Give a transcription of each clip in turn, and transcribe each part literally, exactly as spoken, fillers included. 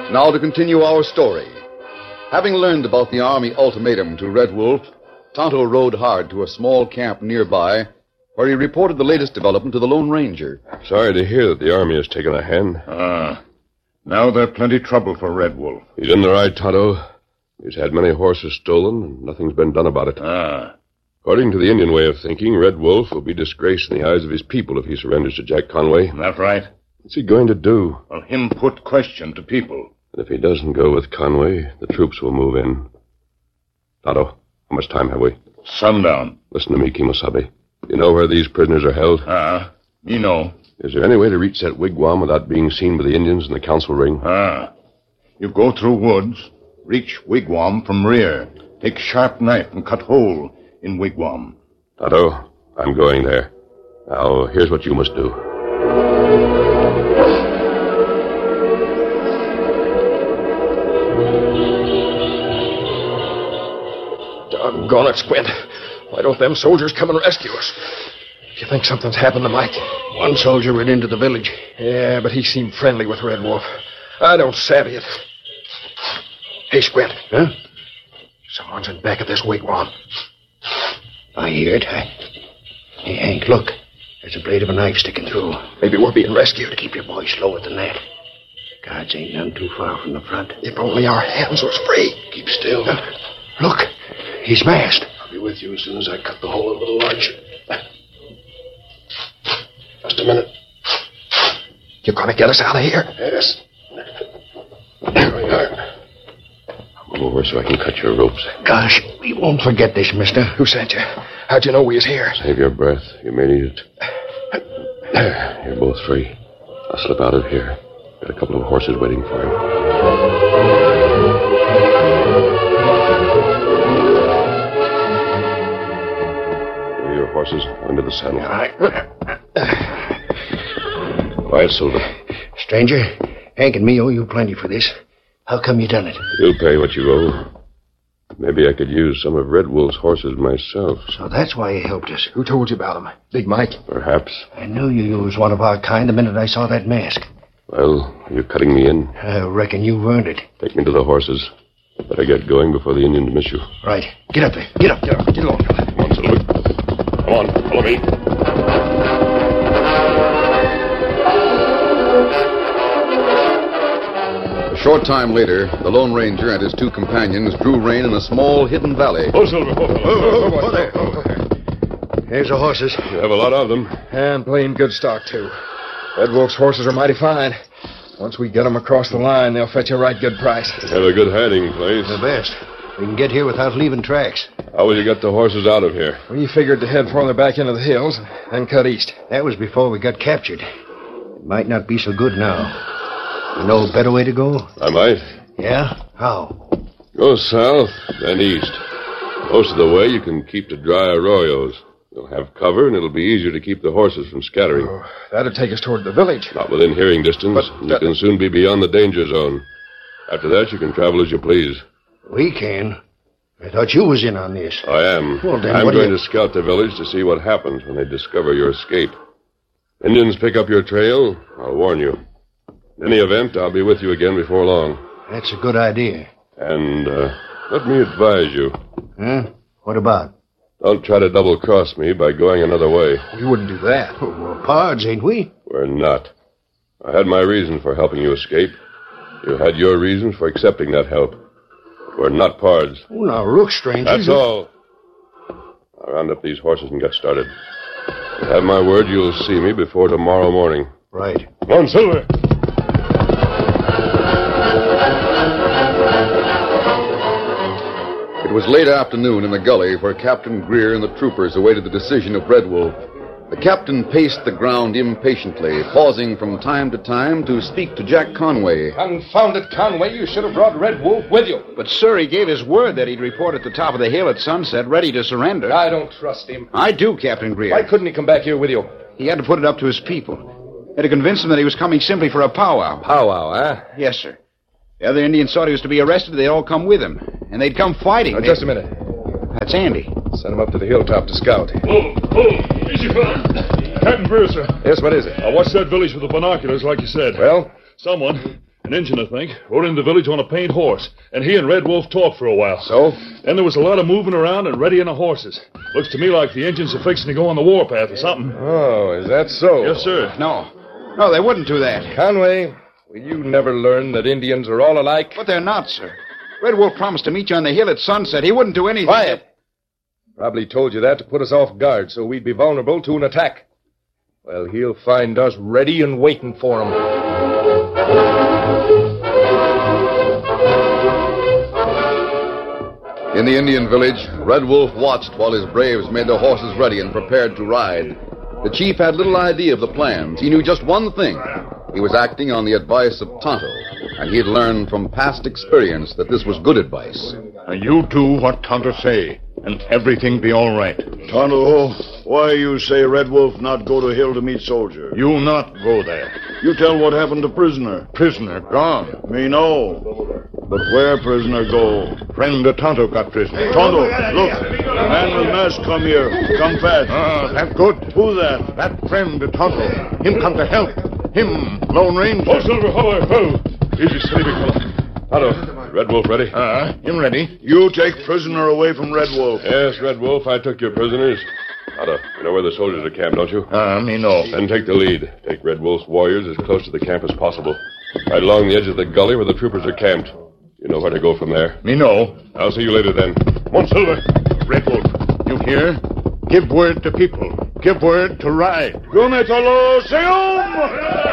Now to continue our story. Having learned about the Army ultimatum to Red Wolf, Tonto rode hard to a small camp nearby where he reported the latest development to the Lone Ranger. Sorry to hear that the Army has taken a hand. Ah. Now there's plenty trouble for Red Wolf. He's in the right, Tonto. He's had many horses stolen, and nothing's been done about it. Ah. According to the Indian way of thinking, Red Wolf will be disgraced in the eyes of his people if he surrenders to Jack Conway. That right? What's he going to do? Well, him put question to people. And if he doesn't go with Conway, the troops will move in. Tonto, how much time have we? Sundown. Listen to me, Kimosabe. You know where these prisoners are held? Ah, me know. Is there any way to reach that wigwam without being seen by the Indians in the council ring? Ah. You go through woods, reach wigwam from rear. Take sharp knife and cut hole in wigwam. Tonto, I'm going there. Now, here's what you must do. Doggone it, Squint. Why don't them soldiers come and rescue us? If you think something's happened to Mike. One soldier went into the village. Yeah, but he seemed friendly with Red Wolf. I don't savvy it. Hey, Squint. Huh? Someone's in back of this wigwam. I hear it. I... Hey, Hank, look. There's a blade of a knife sticking through. Maybe we're being rescued. Keep your voice lower than that. Guards ain't none too far from the front. If only our hands was free. Keep still. Uh, look. He's masked. I'll be with you as soon as I cut the hole a little larger. Just a minute. You're going to get us out of here? Yes. There we are. Come over so I can cut your ropes. Gosh, we won't forget this, mister. Who sent you? How'd you know we was here? Save your breath. You may need it. There, you're both free. I'll slip out of here. Got a couple of horses waiting for you. Your horses under the saddle. All right. Quiet, Silver. Stranger, Hank and me owe you plenty for this. How come you done it? You'll pay what you owe. Maybe I could use some of Red Wolf's horses myself. So that's why you helped us. Who told you about him? Big Mike? Perhaps. I knew you was one of our kind the minute I saw that mask. Well, you're cutting me in. I reckon you've earned it. Take me to the horses. Better get going before the Indians miss you. Right. Get up there. Get up. Get up. Get along. Come on, Silver. Come on. Follow me. A short time later, the Lone Ranger and his two companions drew rein in a small hidden valley. Oh, Silver. Oh, oh, oh, oh, there. Oh, there. There's the horses. You have a lot of them. And plain good stock, too. Red Wolf's horses are mighty fine. Once we get them across the line, they'll fetch a right good price. You have a good hiding place. The best. We can get here without leaving tracks. How will you get the horses out of here? We figured to head farther back into the hills and then cut east. That was before we got captured. It might not be so good now. You know a better way to go? I might. Yeah? How? Go south, then east. Most of the way you can keep to dry arroyos. You'll have cover, and it'll be easier to keep the horses from scattering. Oh, that'd take us toward the village. Not within hearing distance. But, you uh, can soon be beyond the danger zone. After that, you can travel as you please. We can. I thought you was in on this. I am. Well, then I'm what do going you... to scout the village to see what happens when they discover your escape. Indians pick up your trail, I'll warn you. In any event, I'll be with you again before long. That's a good idea. And uh, let me advise you. Huh? What about? Don't try to double-cross me by going another way. We wouldn't do that. Oh, we're pards, ain't we? We're not. I had my reason for helping you escape. You had your reasons for accepting that help. We're not pards. Oh, now, look, stranger. That's all. I'll round up these horses and get started. You have my word you'll see me before tomorrow morning. Right. Come on, Silver. It was late afternoon in the gully where Captain Greer and the troopers awaited the decision of Red Wolf. The captain paced the ground impatiently, pausing from time to time to speak to Jack Conway. Confound it, Conway. You should have brought Red Wolf with you. But, sir, he gave his word that he'd report at the top of the hill at sunset, ready to surrender. I don't trust him. I do, Captain Greer. Why couldn't he come back here with you? He had to put it up to his people. He had to convince them that he was coming simply for a powwow. Powwow, huh? Yes, sir. The other Indians thought he was to be arrested. They'd all come with him. And they'd come fighting. Now, just a minute. That's Andy. Send him up to the hilltop to scout. Oh, oh, easy, fella. Captain Greer, sir. Yes, what is it? I watched that village with the binoculars, like you said. Well? Someone, An Injun, I think, rode into the village on a paint horse, and he and Red Wolf talked for a while. So? Then there was a lot of moving around and readying of horses. Looks to me like the Injuns are fixing to go on the warpath or something. Oh, is that so? Yes, sir. No. No, they wouldn't do that. Conway, will you never learn that Indians are all alike? But they're not, sir. Red Wolf promised to meet you on the hill at sunset. He wouldn't do anything. Quiet. Probably told you that to put us off guard so we'd be vulnerable to an attack. Well, he'll find us ready and waiting for him. In the Indian village, Red Wolf watched while his braves made their horses ready and prepared to ride. The chief had little idea of the plans. He knew just one thing. He was acting on the advice of Tonto, and he had learned from past experience that this was good advice. Now you do what Tonto say, and everything be all right. Tonto, why you say Red Wolf not go to hill to meet soldier? You not go there. You tell what happened to prisoner. Prisoner gone. Me know. But where prisoner go? Friend of Tonto got prisoner. Tonto, look. Man with mask come here. Come fast. Ah, that good. Who that? That friend of Tonto. Him come to help. Him, Lone Ranger. Oh, Silver, ho, ho. Easy, steady, big fella. Tonto, Red Wolf ready? Ah, him ready. You take prisoner away from Red Wolf. Yes, Red Wolf, I took your prisoners. Tonto, you know where the soldiers are camped, don't you? Ah, me know. Then take the lead. Take Red Wolf's warriors as close to the camp as possible. Right along the edge of the gully where the troopers are camped. You know where to go from there. Me know. I'll see you later then. Come on, Silver. Red Wolf, you hear? Give word to people. Give word to ride. Gumetalo Seum!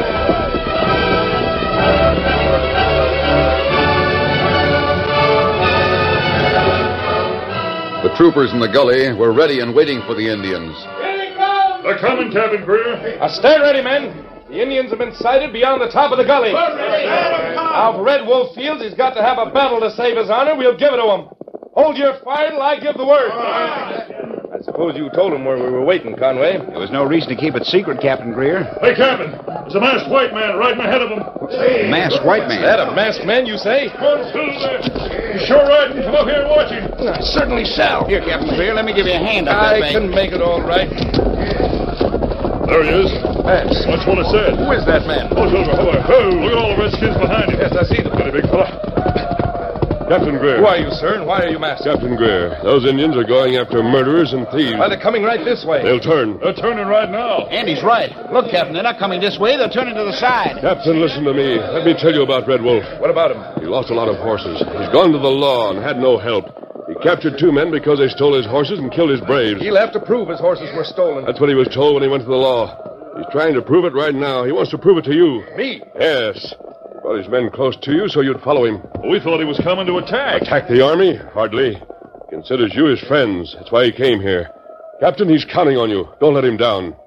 The troopers in the gully were ready and waiting for the Indians. They're coming, Captain Greer. Uh, stay ready, men. The Indians have been sighted beyond the top of the gully. Now, if Red Wolf feels he's got to have a battle to save his honor, we'll give it to him. Hold your fire till I give the word. I suppose you told him where we were waiting, Conway. There was no reason to keep it secret, Captain Greer. Hey, Captain. There's a masked white man riding ahead of them. Masked white man. Is that a masked man, you say? Come on, Silver. You sure riding? Come up here and watch him. I certainly shall. Here, Captain Greer, let me give you a hand up I that can make it all right. There he is. Mask. That's what I said. Who is that man? Oh, Silver, ho, ho. Look at all the redskins behind him. Yes, I see them. Steady, big fella. Captain Greer. Who are you, sir, and why are you masked? Captain Greer. Those Indians are going after murderers and thieves. Why, they're coming right this way. They'll turn. They're turning right now. Andy's right. Look, Captain, they're not coming this way. They're turning to the side. Captain, listen to me. Let me tell you about Red Wolf. What about him? He lost a lot of horses. He's gone to the law and had no help. He captured two men because they stole his horses and killed his braves. He'll have to prove his horses were stolen. That's what he was told when he went to the law. He's trying to prove it right now. He wants to prove it to you. Me? Yes. He brought his men close to you so you'd follow him. Well, we thought he was coming to attack. Attack the army? Hardly. He considers you his friends. That's why he came here. Captain, he's counting on you. Don't let him down.